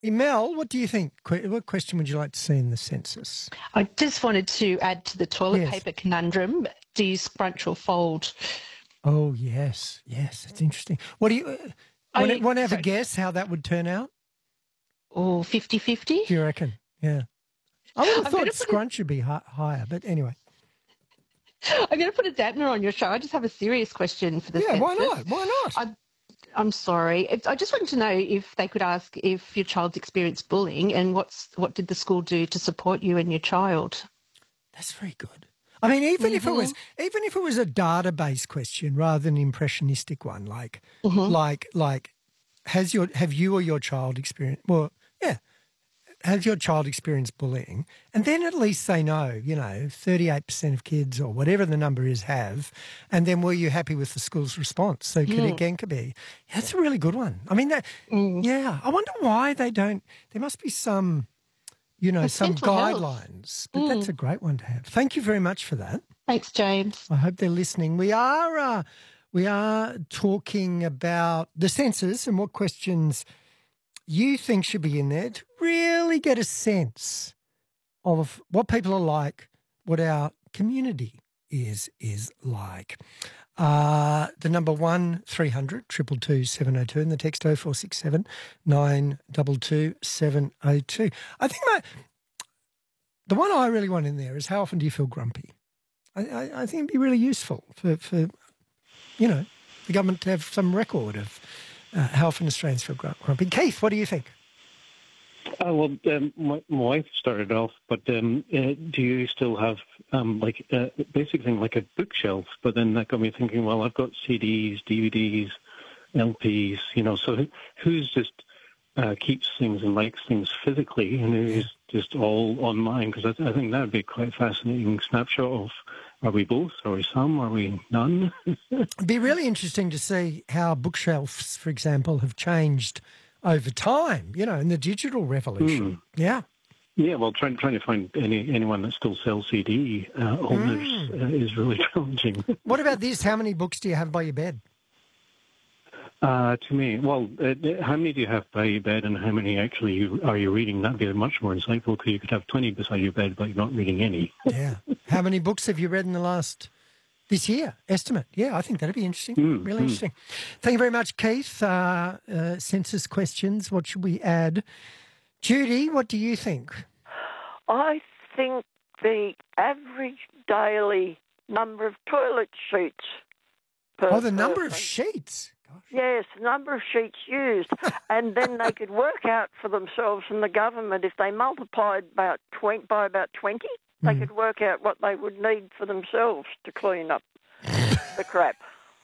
Mel, what do you think? What question would you like to see in the census? I just wanted to add to the toilet Yes. paper conundrum. Do you scrunch or fold? Oh, yes. Yes, that's interesting. What do you want to have a guess how that would turn out? Or 50-50? Do you reckon? Yeah. I would have I'm thought gonna scrunch would be higher, but anyway. I'm going to put a dampener on your show. I just have a serious question for the census. Why not? Why not? I'm sorry. I just wanted to know if they could ask if your child's experienced bullying and what did the school do to support you and your child? That's very good. I mean, even if it was a database question rather than an impressionistic one, like have you or your child experienced? Well, yeah. Has your child experienced bullying? And then at least they know, 38% of kids or whatever the number is have. And then were you happy with the school's response? So again could be. That's a really good one. I mean, I wonder why they don't. There must be some, some guidelines. But that's a great one to have. Thank you very much for that. Thanks, James. I hope they're listening. We are talking about the census and what questions you think should be in there to really get a sense of what people are like, what our community is like. The number 1300 222 702 and the text 0467 922 702. I think the one I really want in there is how often do you feel grumpy? I think it'd be really useful for the government to have some record of how often Australians feel grumpy. Keith, what do you think? My wife started off, but do you still have a basic thing like a bookshelf? But then that got me thinking, well, I've got CDs, DVDs, LPs, so who's just keeps things and likes things physically and who's just all online? Because I think that would be quite a fascinating snapshot of, are we both? Are we some? Are we none? It'd be really interesting to see how bookshelves, for example, have changed over time, in the digital revolution. Yeah. Yeah, well, trying to find anyone that still sells CD owners is really challenging. What about this? How many books do you have by your bed? To me, well, how many do you have by your bed and how many actually are you reading? That'd be much more insightful because you could have 20 beside your bed, but you're not reading any. Yeah. How many books have you read in this year? Estimate. Yeah, I think that'd be interesting. Really interesting. Thank you very much, Keith. Census questions. What should we add? Judy, what do you think? I think the average daily number of toilet sheets per person. Number of sheets? Gosh. Yes, the number of sheets used. And then they could work out for themselves from the government, if they multiplied by about 20, they could work out what they would need for themselves to clean up the crap.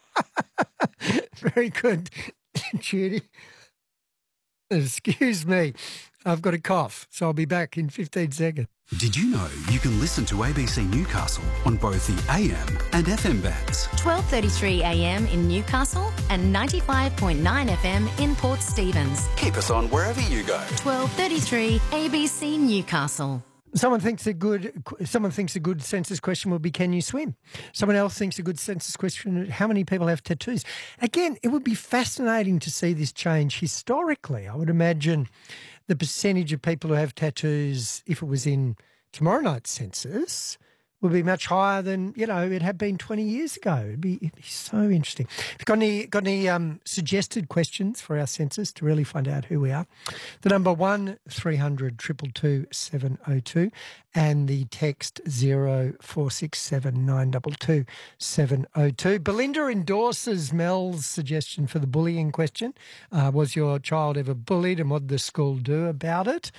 Very good, Judy. Excuse me. I've got a cough, so I'll be back in 15 seconds. Did you know you can listen to ABC Newcastle on both the AM and FM bands? 12:33 AM in Newcastle and 95.9 FM in Port Stephens. Keep us on wherever you go. 12:33 ABC Newcastle. Someone thinks a good census question will be, can you swim? Someone else thinks a good census question, how many people have tattoos? Again, it would be fascinating to see this change historically. I would imagine the percentage of people who have tattoos, if it was in tomorrow night's census, would be much higher than, it had been 20 years ago. It'd be so interesting. If you've got any suggested questions for our census to really find out who we are, the number 1300 222 702 and the text 0467 922 702. Belinda endorses Mel's suggestion for the bullying question. Was your child ever bullied and what did the school do about it?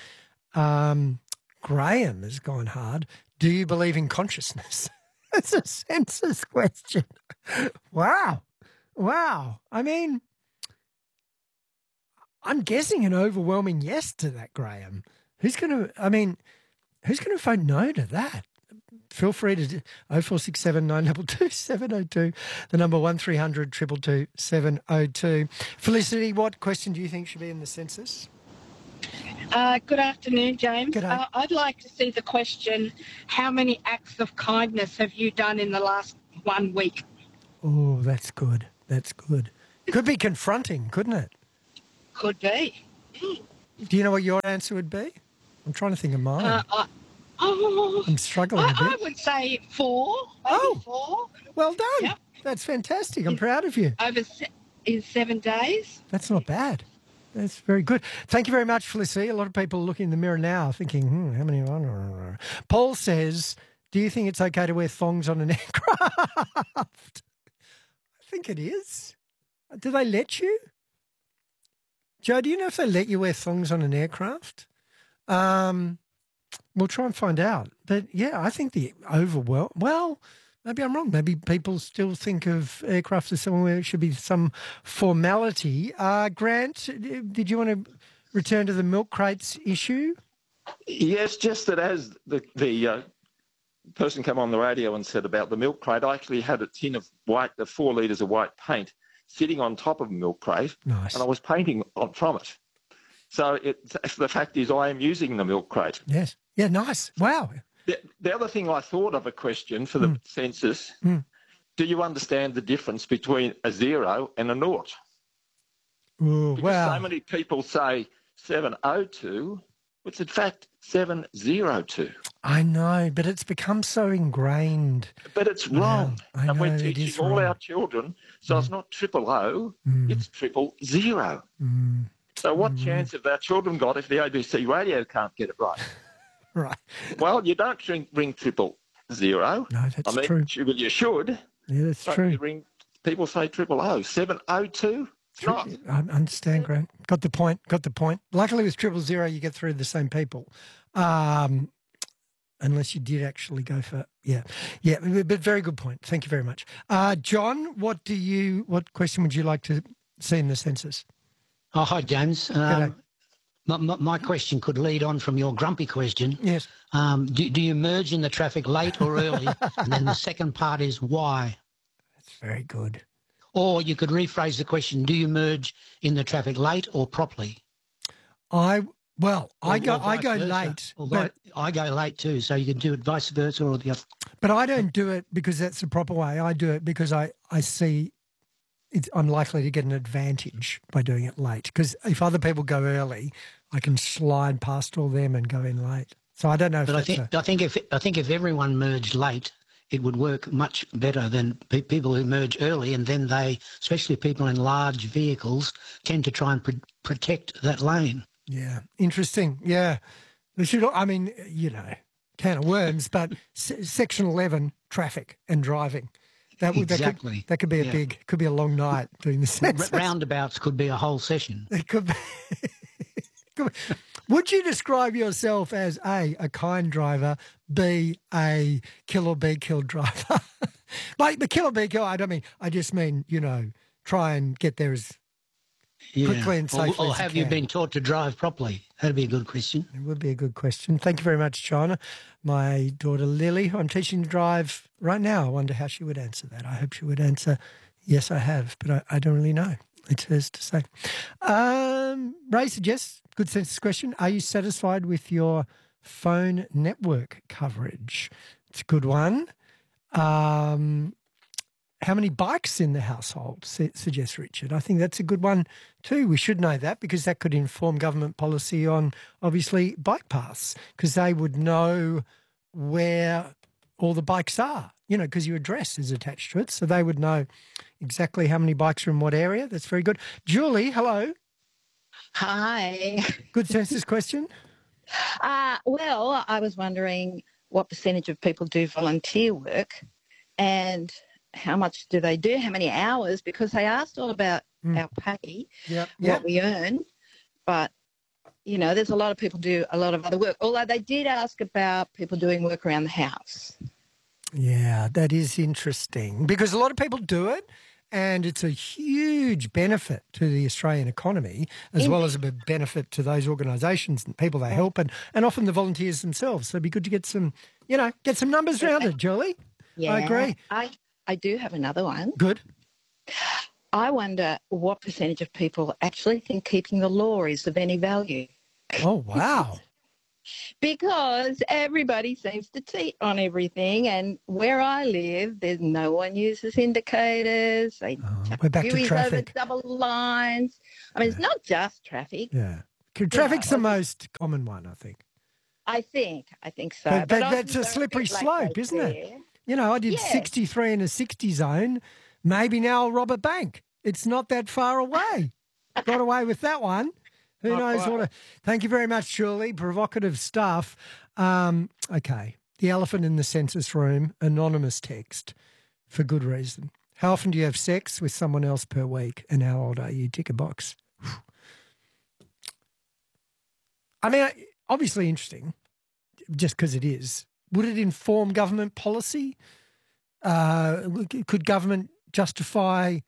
Graham has gone hard. Do you believe in consciousness? It's a census question. Wow. I mean, I'm guessing an overwhelming yes to that, Graham. Who's going to vote no to that? Feel free to 0467 922 702, the number 1300 222 702. Felicity, what question do you think should be in the census? Good afternoon, James. G'day. I'd like to see the question, how many acts of kindness have you done in the last 1 week? Oh, that's good. It could be confronting, couldn't it? Could be. Do you know what your answer would be? I'm trying to think of mine. I'm struggling a bit. I would say 4. Maybe 4. Well done. Yep. That's fantastic. I'm proud of you. In 7 days. That's not bad. That's very good. Thank you very much, Felicity. A lot of people are looking in the mirror now thinking, how many? Paul says, do you think it's okay to wear thongs on an aircraft? I think it is. Do they let you? Joe, do you know if they let you wear thongs on an aircraft? We'll try and find out. But, yeah, I think the well, maybe I'm wrong. Maybe people still think of aircraft as somewhere where it should be some formality. Grant, did you want to return to the milk crates issue? Yes, just that as the person came on the radio and said about the milk crate, I actually had a tin of 4 litres of white paint sitting on top of a milk crate, nice. And I was painting from it. So the fact is I am using the milk crate. Yes. Yeah, nice. Wow. The other thing I thought of a question for the census, do you understand the difference between a 0 and a 0? Ooh, because so many people say 702, it's in fact 702. I know, but it's become so ingrained. But it's wrong. I know, and we're teaching all our children, so it's not 000, it's 000. So what chance have our children got if the ABC radio can't get it right? Right. Well, you don't ring 000. No, that's true. You should. Yeah, that's true. People say 000. 702? It's not. I understand, Grant. Got the point. Luckily with 000, you get through the same people. Unless you did actually go for, yeah, but very good point. Thank you very much. John, what question would you like to see in the census? Oh, hi, James. My question could lead on from your grumpy question. Yes. Do you merge in the traffic late or early? And then the second part is why? That's very good. Or you could rephrase the question, do you merge in the traffic late or properly? I go late. But I go late too, so you can do it vice versa or the other. But I don't do it because that's the proper way. I do it because I see I'm likely to get an advantage by doing it late. Because if other people go early, I can slide past all them and go in late. So I don't know. I think if everyone merged late, it would work much better than people who merge early, and then they, especially people in large vehicles, tend to try and protect that lane. Yeah, interesting. Yeah, they should. I mean, can of worms, but Section 11, traffic and driving. That could be could be a long night doing the census. Roundabouts could be a whole session. It could be. Would you describe yourself as A, a kind driver, B, a kill or be killed driver? Like the kill or be killed, I just mean, try and get there as quickly and safely or as have you you can. been taught to drive properly? That'd be a good question. It would be a good question. Thank you very much, China. My daughter Lily, who I'm teaching to drive right now, I wonder how she would answer that. I hope she would answer, yes, I have, but I don't really know. It's hers to say. Ray suggests, good census question, are you satisfied with your phone network coverage? It's a good one. How many bikes in the household, suggests Richard. I think that's a good one too. We should know that because that could inform government policy on, obviously, bike paths, because they would know where all the bikes are, because your address is attached to it. So they would know exactly how many bikes are in what area. That's very good. Julie, hello. Hi. Good census question. Well, I was wondering what percentage of people do volunteer work and how much do they do, how many hours, because they asked all about our pay, what we earn, but, there's a lot of people do a lot of other work, although they did ask about people doing work around the house. Yeah, that is interesting because a lot of people do it and it's a huge benefit to the Australian economy as well as a benefit to those organisations and people they help and often the volunteers themselves. So it'd be good to get some, get some numbers around it, Julie. Yeah, I agree. I do have another one. Good. I wonder what percentage of people actually think keeping the law is of any value. Oh, wow. Because everybody seems to cheat on everything, and where I live, there's no one uses indicators. They we're back to traffic. Over double lines. I mean, it's not just traffic. Yeah. Traffic's the most common one, I think. I think so. But But that's a slippery slope, isn't it? You know, I did 63 in a 60 zone. Maybe now I'll rob a bank. It's not that far away. Got away with that one. Who knows what? Thank you very much, Julie. Provocative stuff. Okay. The elephant in the census room, anonymous text, for good reason. How often do you have sex with someone else per week, and how old are you? Tick a box. I mean, obviously interesting, just because it is. Would it inform government policy? Could government justify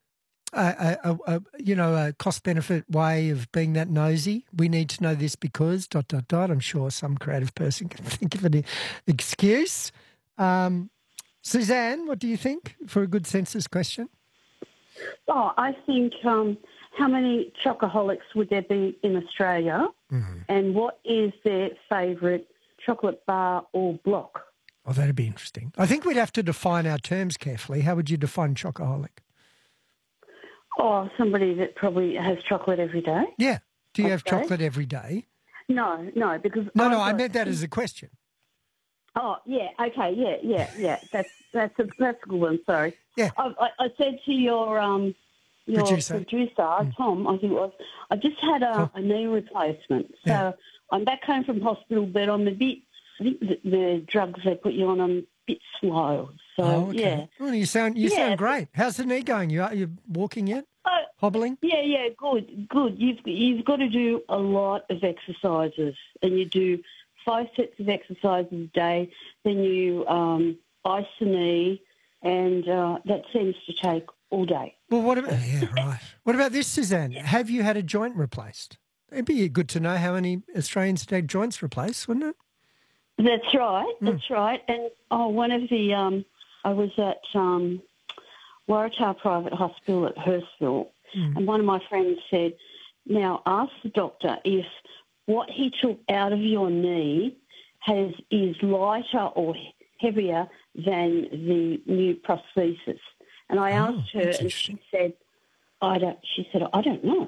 a cost-benefit way of being that nosy? We need to know this because ... I'm sure some creative person can think of an excuse. Suzanne, what do you think for a good census question? Oh, I think how many chocoholics would there be in Australia, and what is their favourite chocolate bar or block? Oh, that'd be interesting. I think we'd have to define our terms carefully. How would you define chocoholic? Oh, somebody that probably has chocolate every day. Yeah. Do you have chocolate every day? No, because... No, I meant that as a question. Oh, yeah, okay, yeah. That's a good one, sorry. Yeah. I said to your producer, Tom, I think it was, I just had a knee replacement. So I'm back home from hospital, but I'm a bit, I think the drugs they put you on, I'm a bit slow. So, yeah. Well, you sound great. How's the knee going? Are you walking yet? Hobbling? Yeah, good. You've got to do a lot of exercises, and you do 5 sets of exercises a day. Then you ice the knee, and that seems to take all day. Well, what about What about this, Suzanne? Have you had a joint replaced? It'd be good to know how many Australians had joints replaced, wouldn't it? That's right. And one of the I was at Waratah Private Hospital at Hurstville, and one of my friends said, now ask the doctor if what he took out of your knee is lighter or heavier than the new prosthesis. And I asked her, and she said, I don't know.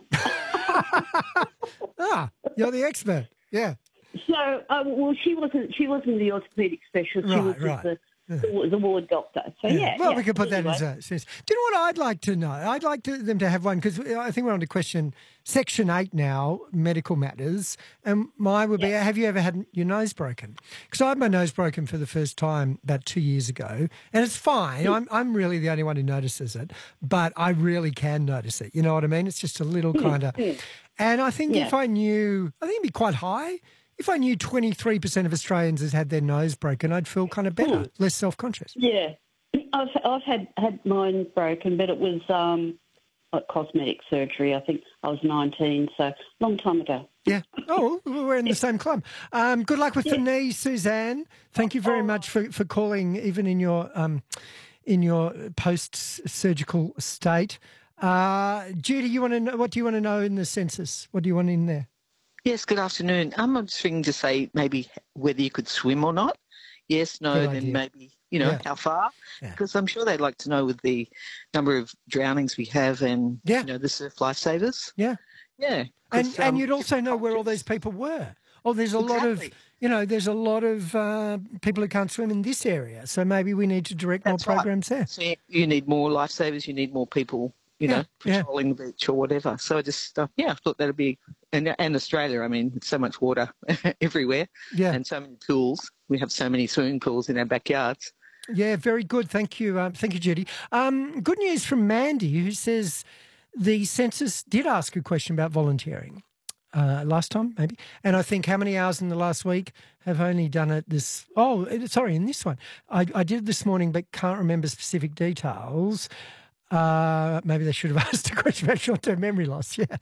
You're the expert. Yeah. So, she wasn't the orthopaedic specialist. She was just the ward doctor. So, Well, we could put that as a sense. Do you know what I'd like to know? I'd like them to have one, because I think we're on to question Section 8 now, medical matters, and mine would be, have you ever had your nose broken? Because I had my nose broken for the first time about 2 years ago, and it's fine. I'm really the only one who notices it, but I really can notice it. You know what I mean? It's just a little kind of... And I think if I knew... I think it'd be quite high. If I knew 23% of Australians has had their nose broken, I'd feel kind of better, less self-conscious. Yeah. I've had mine broken, but it was like cosmetic surgery. I think I was 19, so long time ago. Yeah. Oh, we're in the same club. Good luck with the knee, Suzanne. Thank you very much for calling, even in your post-surgical state. Judy, what do you want to know in the census? What do you want in there? Yes, good afternoon. I'm just thinking to say maybe whether you could swim or not. Yes, no, then maybe, how far. Because I'm sure they'd like to know with the number of drownings we have and, the surf lifesavers. Yeah. Yeah. And you'd also know where all these people were. Oh, there's a lot of, there's a lot of people who can't swim in this area. So maybe we need to direct more programs there. So you need more lifesavers, you need more people, patrolling the beach or whatever. So I just, I thought that'd be, and Australia, I mean, so much water everywhere and so many pools. We have so many swimming pools in our backyards. Yeah, very good. Thank you. Thank you, Judy. Good news from Mandy, who says the census did ask a question about volunteering last time, maybe. And I think how many hours in the last week have only done it this... Oh, sorry, in this one. I did it this morning but can't remember specific details. Maybe they should have asked a question about short-term memory loss. Yeah.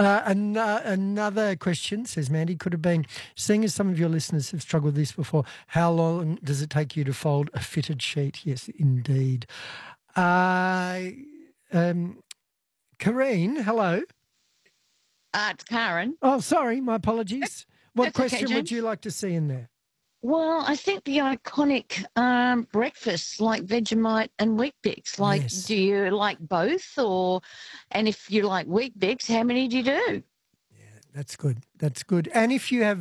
Another question, says Mandy, could have been, seeing as some of your listeners have struggled with this before, how long does it take you to fold a fitted sheet? Yes, indeed. Kareen, hello. It's Karen. Oh, sorry, my apologies. What question would you like to see in there? Well, I think the iconic breakfasts like Vegemite and Weet-Bix. Do you like both? And if you like Weet-Bix, how many do you do? That's good. That's good. And if you have